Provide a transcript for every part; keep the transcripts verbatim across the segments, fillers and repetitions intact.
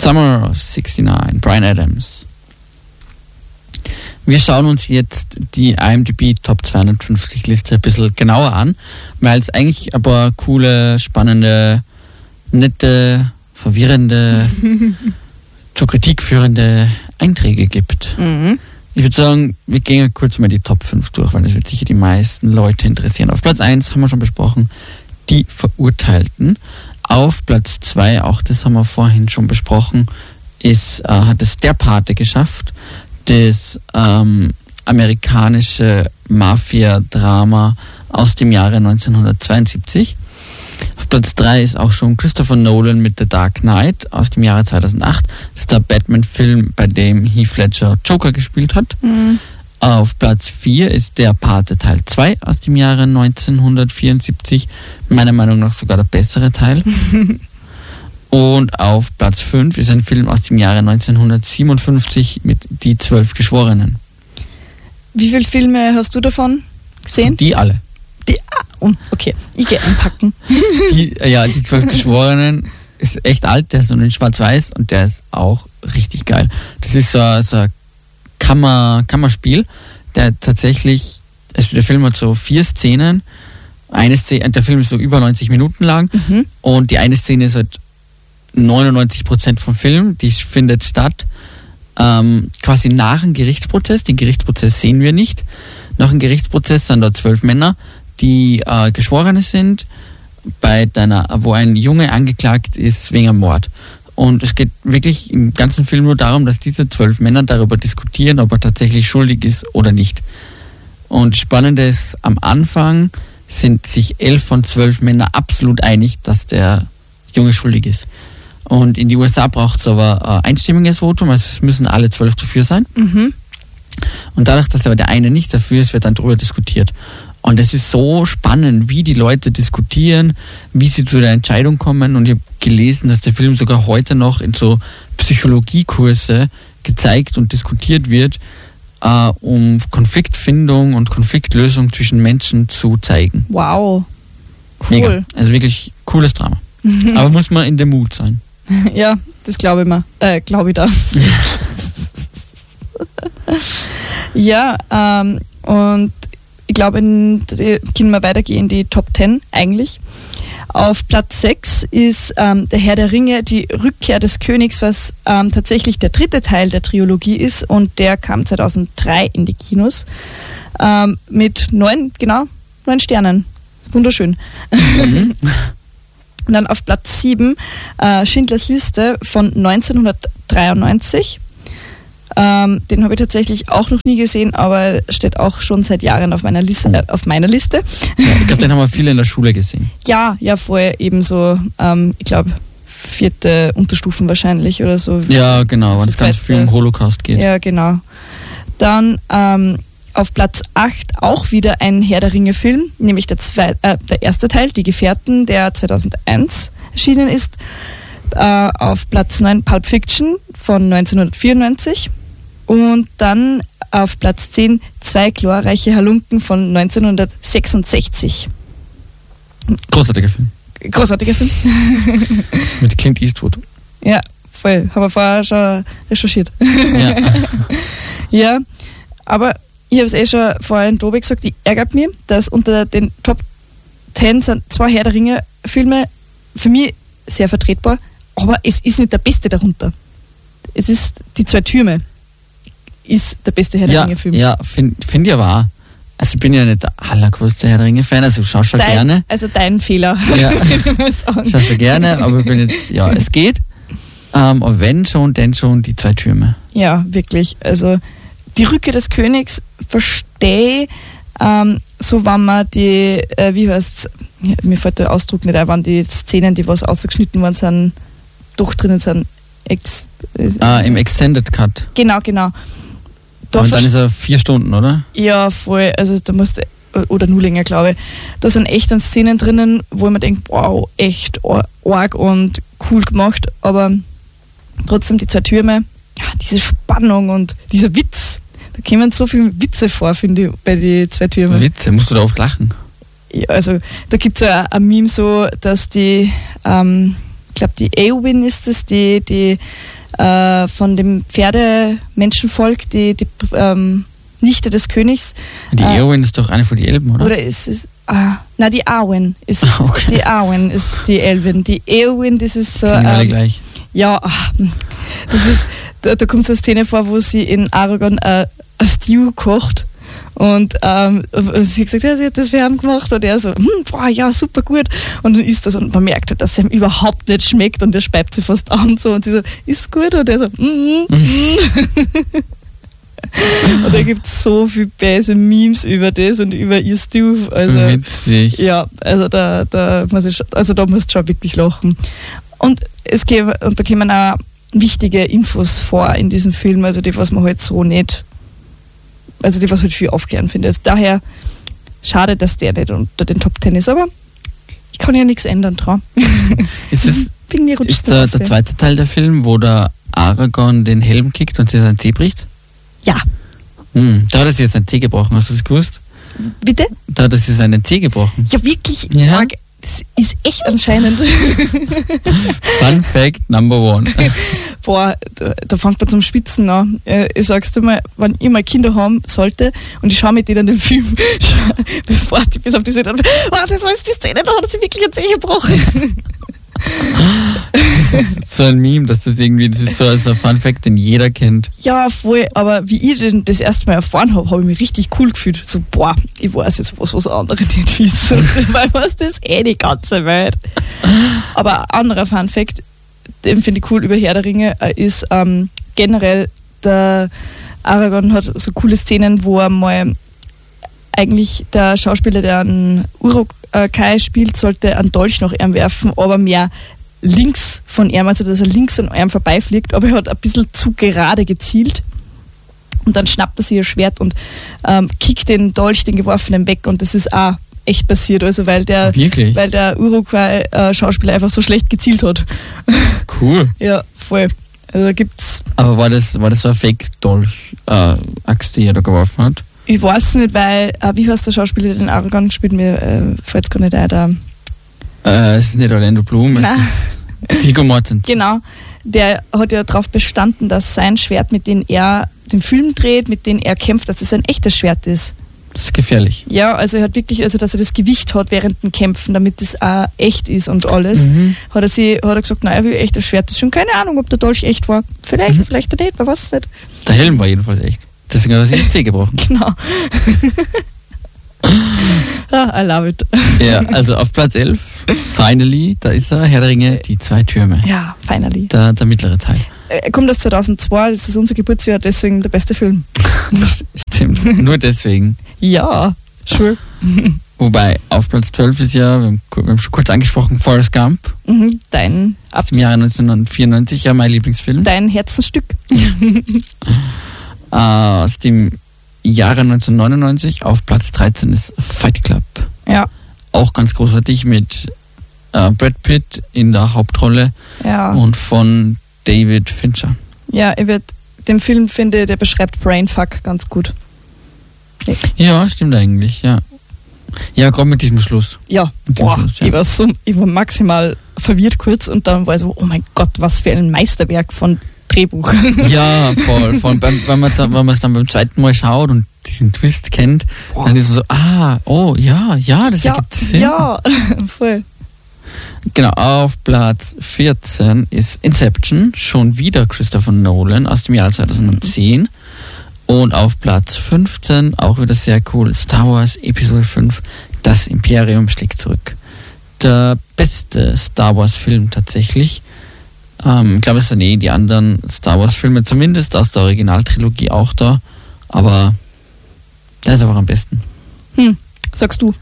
Summer of sixty-nine, Bryan Adams. Wir schauen uns jetzt die I M D B Top zweihundertfünfzig Liste ein bisschen genauer an, weil es eigentlich ein paar coole, spannende, nette, verwirrende, zur Kritik führende Einträge gibt. Mhm. Ich würde sagen, wir gehen kurz mal die Top fünf durch, weil das wird sicher die meisten Leute interessieren. Auf Platz eins haben wir schon besprochen, die Verurteilten. Auf Platz zwei, auch das haben wir vorhin schon besprochen, ist, äh, hat es Der Pate geschafft. Das ähm, amerikanische Mafia-Drama aus dem Jahre neunzehnhundertzweiundsiebzig. Auf Platz drei ist auch schon Christopher Nolan mit The Dark Knight aus dem Jahre zweitausendacht. Das ist der Batman-Film, bei dem Heath Ledger Joker gespielt hat. Mhm. Auf Platz vier ist Der Pate Teil zwei aus dem Jahre neunzehnhundertvierundsiebzig. Meiner Meinung nach sogar der bessere Teil. Und auf Platz fünf ist ein Film aus dem Jahre neunzehnhundertsiebenundfünfzig mit Die Zwölf Geschworenen. Wie viele Filme hast du davon gesehen? Die alle. Die, ah, um, okay, ich gehe einpacken. Die, ja, Die Zwölf Geschworenen ist echt alt, der ist nur in Schwarz-Weiß und der ist auch richtig geil. Das ist so, so ein Kammer, Kammerspiel, der tatsächlich, also der Film hat so vier Szenen. Eine Szene, der Film ist so über neunzig Minuten lang Mhm. und die eine Szene ist halt neunundneunzig Prozent vom Film, die findet statt ähm, quasi nach dem Gerichtsprozess. Den Gerichtsprozess sehen wir nicht. Nach dem Gerichtsprozess sind da zwölf Männer, die äh, Geschworene sind, bei deiner, wo ein Junge angeklagt ist wegen einem Mord. Und es geht wirklich im ganzen Film nur darum, dass diese zwölf Männer darüber diskutieren, ob er tatsächlich schuldig ist oder nicht. Und spannend ist, am Anfang sind sich elf von zwölf Männern absolut einig, dass der Junge schuldig ist. Und in die U S A braucht es aber ein einstimmiges Votum, also es müssen alle zwölf dafür sein. Mhm. Und dadurch, dass aber der eine nicht dafür ist, wird dann darüber diskutiert. Und es ist so spannend, wie die Leute diskutieren, wie sie zu der Entscheidung kommen. Und ich habe gelesen, dass der Film sogar heute noch in so Psychologiekurse gezeigt und diskutiert wird, äh, um Konfliktfindung und Konfliktlösung zwischen Menschen zu zeigen. Wow. Cool. Mega. Also wirklich cooles Drama. Aber muss man in dem Mut sein. Ja, das glaube ich mal. Äh, glaube ich da. Ja, ähm, und ich glaube, können wir weitergehen in die Top zehn eigentlich. Auf Platz sechs ist ähm, Der Herr der Ringe, die Rückkehr des Königs, was ähm, tatsächlich der dritte Teil der Trilogie ist und der kam zweitausenddrei in die Kinos ähm, mit neun, genau, neun Sternen. Wunderschön. Mhm. Und dann auf Platz sieben äh, Schindlers Liste von neunzehnhundertdreiundneunzig. Ähm, den habe ich tatsächlich auch noch nie gesehen, aber steht auch schon seit Jahren auf meiner Liste. Äh, auf meiner Liste. Ja, ich glaube, den haben wir viele in der Schule gesehen. Ja, ja, vorher ebenso, ähm, ich glaube, vierte Unterstufen wahrscheinlich oder so. Ja, genau, wenn es So ganz zweite- viel um Holocaust geht. Ja, genau. Dann ähm, auf Platz acht auch wieder ein Herr der Ringe Film, nämlich der, zwei, äh, der erste Teil, Die Gefährten, der zweitausendeins erschienen ist. Äh, auf Platz neun Pulp Fiction von neunzehnhundertvierundneunzig. Und dann auf Platz zehn Zwei glorreiche Halunken von neunzehnhundertsechsundsechzig. Großartiger Film. Großartiger Film. Mit Clint Eastwood. Ja, voll. Haben wir vorher schon recherchiert. Ja. Ja, aber ich habe es eh schon vorhin Tobi gesagt, ich ärgert mich, dass unter den Top zehn sind zwei Herr der Ringe Filme für mich sehr vertretbar, aber es ist nicht der beste darunter. Es ist Die Zwei Türme ist der beste Herr der Ja, Ringe Film. ja finde find ich aber auch. Also ich bin ja nicht der allergrößte Herr der Ringe-Fan, also ich schau schon Dein, gerne. Also dein Fehler. Ja. würde ich mal sagen. Ich schau schon gerne, aber ich bin jetzt, ja, es geht. Ähm, aber wenn schon, denn schon Die Zwei Türme. Ja, wirklich. Also die Rückkehr des Königs verstehe ähm, so wenn man die, äh, wie heißt's, ja, mir fällt der Ausdruck nicht ein, wenn die Szenen, die was ausgeschnitten worden sind, doch drinnen sind. Ex, äh, Ah, im Extended Cut. Genau, genau. Da Und dann verste- ist er vier Stunden, oder? Ja, voll. Also da musst du, oder nur länger, glaube ich. Da sind echt dann Szenen drinnen, wo man denkt, wow, echt arg und cool gemacht, aber trotzdem die Zwei Türme, ja, diese Spannung und dieser Witz, da kommen so viele Witze vor, finde ich, bei die Zwei Türme. Witze, musst du da oft lachen. Ja, also da gibt es ja ein Meme so, dass die, ähm, ich glaube die Eowyn ist es, die, die äh, von dem Pferdemenschenvolk, die, die ähm, Nichte des Königs. Die äh, Eowyn ist doch eine von den Elben, oder? Oder ist es... Ah, na, die Arwen ist Okay. die Arwen ist die Elvin. Die Eowyn, das ist so... Klingen alle ähm, gleich. Ja, ach, das ist, da, da kommt so eine Szene vor, wo sie in Aragorn äh, ein Stew kocht und ähm, sie hat gesagt, ja, sie hat das für ihn gemacht und er so, hm, boah, ja, super gut und dann isst das und man merkt, dass es ihm überhaupt nicht schmeckt und er speibt sie fast an so und sie so, ist gut und er so, mm, mm. Und da gibt es so viele böse Memes über das und über ihr Stew, also Witzig. ja, also da, da muss ich, also da musst du schon wirklich lachen. Und es käme, und da kommen auch wichtige Infos vor in diesem Film, also die, was man halt so nicht, also die, was halt viel aufklären findet. Daher schade, dass der nicht unter den Top Ten ist, aber ich kann ja nichts ändern dran. Ist, es, Wegen mir rutscht ist der, der zweite Teil der Film, wo der Aragorn den Helm kickt und sich sein Zeh bricht? Ja. Hm, da hat er sich jetzt ein Zeh gebrochen, hast du das gewusst? Bitte? Da hat er sich seinen Zeh gebrochen. Ja, wirklich. Ja. Arg, das ist echt anscheinend. Fun Fact Number One. Boah, da, da fängt man zum Spitzen an. Äh, Ich sag's dir mal, wenn ich mal Kinder haben sollte und ich schaue mit denen den Film, bevor die bis auf die Szene, oh, das war jetzt die Szene, da hat er sich wirklich ein Zeh gebrochen. So ein Meme, dass das irgendwie, das ist so, so ein Fun Fact, den jeder kennt. Ja, voll, aber wie ich den das erste Mal erfahren habe, habe ich mich richtig cool gefühlt. So, boah, ich weiß jetzt was, was andere nicht wissen. Weil was das eh die ganze Welt. Aber ein anderer Fun Fact, den finde ich cool über Herr der Ringe, ist ähm, generell, der Aragorn hat so coole Szenen, wo er mal eigentlich der Schauspieler, der einen Uruk-kai spielt, sollte einen Dolch nach ihm werfen, aber mehr links von ihm, also dass er links an ihm vorbeifliegt, aber er hat ein bisschen zu gerade gezielt und dann schnappt er sich ihr Schwert und ähm, kickt den Dolch, den geworfenen, weg und das ist auch echt passiert, also weil der, Wirklich? weil der Uruk-kai-Schauspieler einfach so schlecht gezielt hat. Cool. Ja, voll. Also da gibt's, Aber war das, war das so ein Fake-Dolch-Axt, die er da geworfen hat? ich weiß nicht, weil, äh, wie heißt der Schauspieler, der den Aragorn spielt, mir äh, fällt es gar nicht ein, der, Äh, es ist nicht Orlando Bloom, es Nein. ist Viggo Mortensen. genau, der hat ja darauf bestanden, dass sein Schwert, mit dem er den Film dreht, mit dem er kämpft, dass es ein echtes Schwert ist. Das ist gefährlich. Ja, also er hat wirklich, also dass er das Gewicht hat während dem Kämpfen, damit das auch echt ist und alles. Mhm. Hat er sie, hat er gesagt, naja, wie echtes Schwert ist schon, keine Ahnung, ob der Dolch echt war. Vielleicht, Mhm. vielleicht nicht, man weiß es nicht. Der Helm war jedenfalls echt. Deswegen hat er sich den Zeh gebrochen. Genau. ah, I love it. Ja, also auf Platz elf, finally, da ist er, Herr der Ringe, die zwei Türme. Ja, finally. Der, der mittlere Teil. Er kommt aus zweitausendzwei, das ist unser Geburtsjahr, deswegen der beste Film. Stimmt, nur deswegen. Ja, sure. Wobei, auf Platz zwölf ist ja, wir haben, wir haben schon kurz angesprochen, Forrest Gump, Mhm, dein, aus dem Jahre neunzehnhundertvierundneunzig, ja, mein Lieblingsfilm. dein Herzensstück. Äh, aus dem Jahre neunzehnhundertneunundneunzig, auf Platz dreizehn ist Fight Club. Ja, Auch ganz großartig mit äh, Brad Pitt in der Hauptrolle ja. und von David Fincher. Ja, ich würd, den Film finde, der beschreibt Brainfuck ganz gut. Ja, stimmt eigentlich, ja. Ja, gerade mit diesem Schluss. Ja, Mit dem boah, Schluss, ja. ich war so, ich war maximal verwirrt kurz und dann war ich so, oh mein Gott, was für ein Meisterwerk von Drehbuch. Ja, voll. Vor allem, beim, wenn man da, wenn man es dann beim zweiten Mal schaut und diesen Twist kennt, Boah. dann ist man so, ah, oh, ja, ja, das ja, ergibt Sinn. ja, voll. Genau, auf Platz vierzehn ist Inception, schon wieder Christopher Nolan aus dem Jahr zweitausendzehn. Und auf Platz fünfzehn, auch wieder sehr cool, Star Wars Episode fünf, das Imperium schlägt zurück. Der beste Star Wars Film tatsächlich. Ähm, ich glaube, es sind eh die anderen Star Wars Filme, zumindest aus der Originaltrilogie auch da. Aber der ist einfach am besten. Hm, sagst du.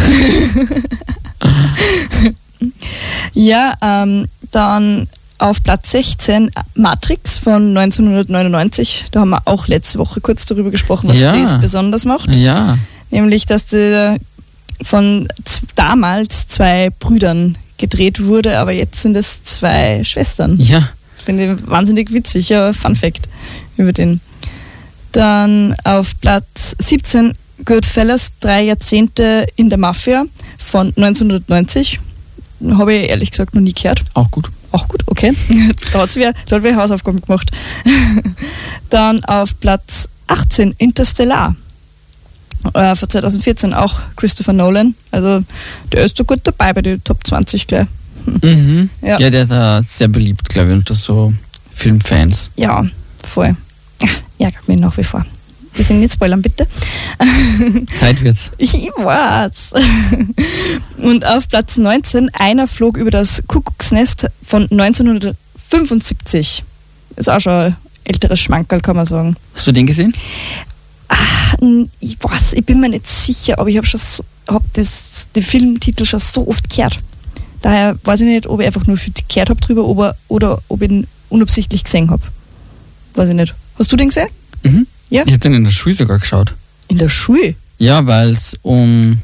Ja, ähm, dann auf Platz sechzehn Matrix von neunzehnhundertneunundneunzig. Da haben wir auch letzte Woche kurz darüber gesprochen, was Ja. das besonders macht. Ja, Nämlich, dass der von z- damals zwei Brüdern gedreht wurde, aber jetzt sind es zwei Schwestern. ja. Das finde ich wahnsinnig witzig, ja, Fun Fact über den. Dann auf Platz siebzehn Goodfellas, drei Jahrzehnte in der Mafia von neunzehnhundertneunzig. Habe ich ehrlich gesagt noch nie gehört. Auch gut. Auch gut, okay. Da hat sie wer, da hat wer Hausaufgaben gemacht. Dann auf Platz achtzehn Interstellar. Äh, von zwanzig vierzehn auch Christopher Nolan. Also der ist so gut dabei bei den Top zwanzig gleich. Hm. Mhm. Ja. ja, der ist uh, sehr beliebt, glaube ich, unter so Filmfans. Ja, voll. Ärgert mich nach wie vor. Deswegen nicht spoilern, bitte. Zeit wird's. Ich weiß. Und auf Platz neunzehn, Einer flog über das Kuckucksnest von neunzehnhundertfünfundsiebzig. Ist auch schon ein älteres Schmankerl, kann man sagen. Hast du den gesehen? Ich weiß, ich bin mir nicht sicher, aber ich habe schon so, hab das, den Filmtitel schon so oft gehört. Daher weiß ich nicht, ob ich einfach nur viel gehört habe drüber oder, oder ob ich ihn unabsichtlich gesehen habe. Weiß ich nicht. Hast du den gesehen? Mhm. Ja. Ich habe den in der Schule sogar geschaut. In der Schule? Ja, weil es um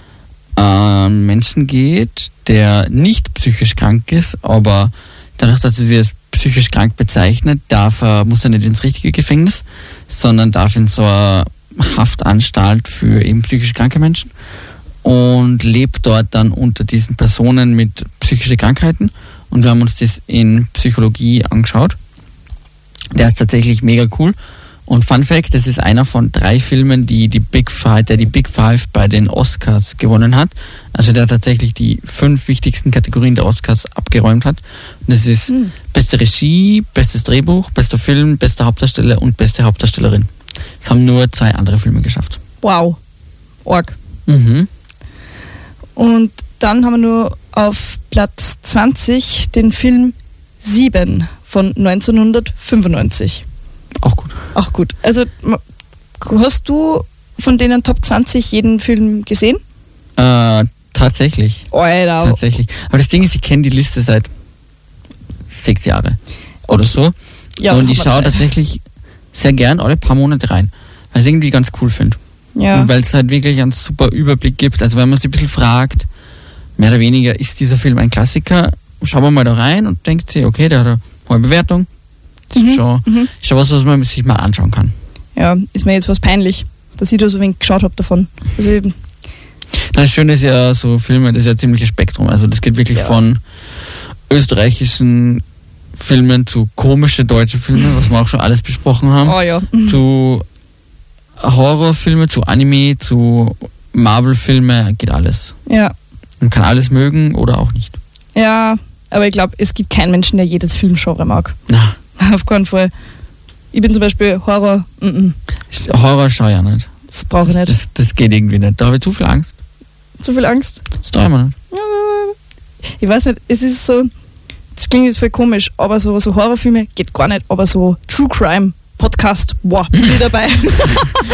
einen Menschen geht, der nicht psychisch krank ist, aber dadurch, dass er sich als psychisch krank bezeichnet, darf er, muss er nicht ins richtige Gefängnis, sondern darf in so eine Haftanstalt für eben psychisch kranke Menschen und lebt dort dann unter diesen Personen mit psychischen Krankheiten. Und wir haben uns das in Psychologie angeschaut. Der ist tatsächlich mega cool. Und Fun Fact, das ist einer von drei Filmen, die die Big Five, der die Big Five bei den Oscars gewonnen hat. Also der tatsächlich die fünf wichtigsten Kategorien der Oscars abgeräumt hat. Und das ist hm. beste Regie, bestes Drehbuch, bester Film, bester Hauptdarsteller und beste Hauptdarstellerin. Es haben nur zwei andere Filme geschafft. Wow. Org. Mhm. Und dann haben wir nur auf Platz zwanzig den Film Sieben von neunzehnhundertfünfundneunzig. Auch gut. Auch gut. Also hast du von denen Top zwanzig jeden Film gesehen? Äh, tatsächlich. Alter. Tatsächlich. Aber das Ding ist, ich kenne die Liste seit sechs Jahren oder so. Ja, und ich schaue tatsächlich sehr gern alle paar Monate rein, weil ich es irgendwie ganz cool finde. Ja. Und weil es halt wirklich einen super Überblick gibt. Also wenn man sich ein bisschen fragt, mehr oder weniger, ist dieser Film ein Klassiker, schaut man mal da rein und denkt sich, okay, der hat eine hohe Bewertung. Das mhm. ist schon, mhm. ist schon was, was man sich mal anschauen kann. Ja, ist mir jetzt was peinlich, dass ich da so wenig geschaut habe davon. Also das Schöne ist ja, so Filme, das ist ja ein ziemliches Spektrum. Also das geht wirklich ja. von österreichischen Filmen zu komische deutsche Filme, was wir auch schon alles besprochen haben, oh, ja. zu Horrorfilme, zu Anime, zu Marvel-Filme, geht alles. Ja. Man kann alles mögen oder auch nicht. Ja, aber ich glaube, es gibt keinen Menschen, der jedes Filmgenre mag. Na. Auf keinen Fall. Ich bin zum Beispiel Horror. Mm-mm. Horror schaue ich ja nicht. Das brauche ich nicht. Das, das geht irgendwie nicht. Da habe ich zu viel Angst. Zu viel Angst? Das traue ich mir nicht. Ich weiß nicht, es ist so, das klingt jetzt voll komisch, aber so, so Horrorfilme geht gar nicht, aber so True Crime Podcast, boah, bin ich dabei.